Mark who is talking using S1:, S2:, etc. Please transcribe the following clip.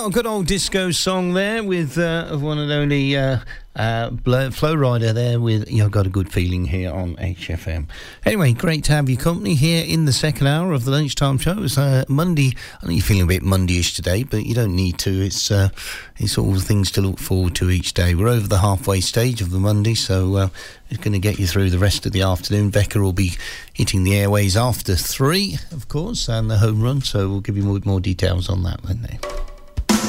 S1: Well, good old disco song there with one and only Flow Rider there with Got a Good Feeling here on HFM. Anyway, great to have your company here in the second hour of the lunchtime show. It's Monday. I know you're feeling a bit Monday-ish today, but you don't need to. It's all things to look forward to each day. We're over the halfway stage of the Monday, so it's going to get you through the rest of the afternoon. Becca will be hitting the airways after 3, of course, and the home run, so we'll give you more details on that, won't they?